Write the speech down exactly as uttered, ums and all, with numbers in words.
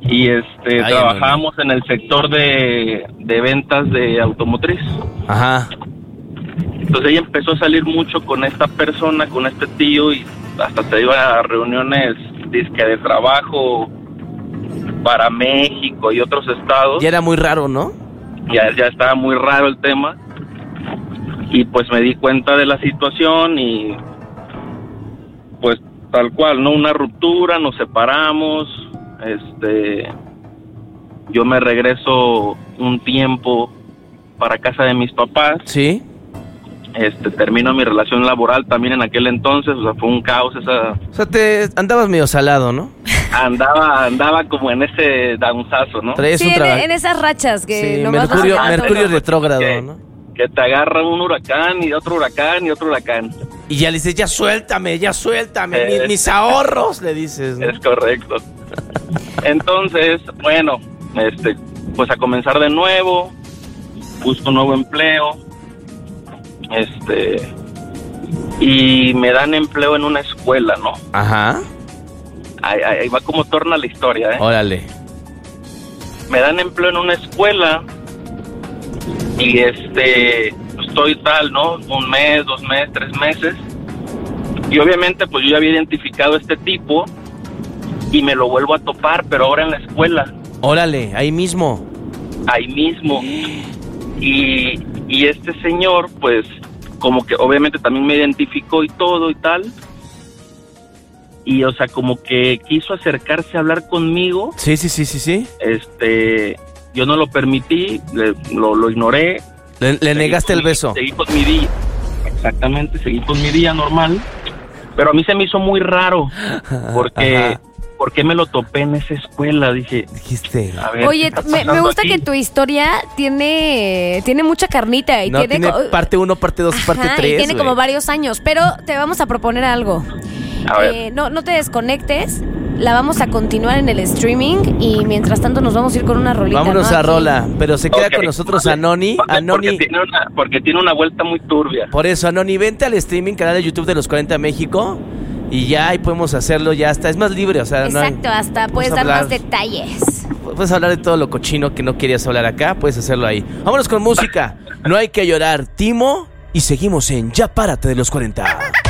y este Ay, trabajábamos no, no. en el sector de, de ventas de automotriz. Ajá. Entonces ella empezó a salir mucho con esta persona, con este tío, y hasta se iba a reuniones disque de trabajo para México y otros estados. Ya era muy raro, ¿no? Ya, ya estaba muy raro el tema. Y pues me di cuenta de la situación y pues tal cual, ¿no? Una ruptura, nos separamos, este, yo me regreso un tiempo para casa de mis papás. Sí. Este, termino mi relación laboral también en aquel entonces, o sea, fue un caos esa... O sea, te andabas medio salado, ¿no? Andaba, andaba como en ese danzazo, ¿no? Sí, en, en esas rachas que sí, nomás Mercurio, vas Mercurio retrógrado, que, ¿no? Que te agarra un huracán y otro huracán y otro huracán. Y ya le dices, ya suéltame, ya suéltame, es, mis, mis ahorros, le dices, ¿no? Es correcto. Entonces, bueno, este, pues a comenzar de nuevo, busco un nuevo empleo, este, y me dan empleo en una escuela, ¿no? Ajá. Ahí, ahí va como torna la historia, ¿eh? Órale. Me dan empleo en una escuela y este, pues estoy tal, ¿no? Un mes, dos meses, tres meses. Y obviamente pues yo ya había identificado a este tipo y me lo vuelvo a topar, pero ahora en la escuela. Órale, ahí mismo. Ahí mismo. Y, y este señor pues como que obviamente también me identificó y todo y tal. Y o sea, como que quiso acercarse a hablar conmigo. Sí, sí, sí, sí, sí. Este, yo no lo permití, le, lo, lo ignoré. Le, le negaste el beso. Seguí con mi día. Exactamente, seguí con mi día normal. Pero a mí se me hizo muy raro. Porque, porque me lo topé en esa escuela, dije. Dijiste. A ver, oye, me, me gusta aquí? Que tu historia tiene, tiene mucha carnita. Y no, tiene, tiene parte uno, parte dos, parte tres. Y tiene wey. como varios años. Pero te vamos a proponer algo. A ver. Eh, no, no te desconectes. La vamos a continuar en el streaming y mientras tanto nos vamos a ir con una rolita. Vámonos ¿no? a rola, pero se queda okay. con nosotros vale. Anoni. Porque, Anoni porque, tiene una, porque tiene una vuelta muy turbia. Por eso, Anoni, vente al streaming, canal de YouTube de Los cuarenta México y ya ahí podemos hacerlo, ya hasta es más libre, o sea, exacto, no hay, hasta puedes dar más detalles. Puedes hablar de todo lo cochino que no querías hablar acá, puedes hacerlo ahí. Vámonos con música. No hay que llorar, Timo, y seguimos en Ya Párate de los cuarenta.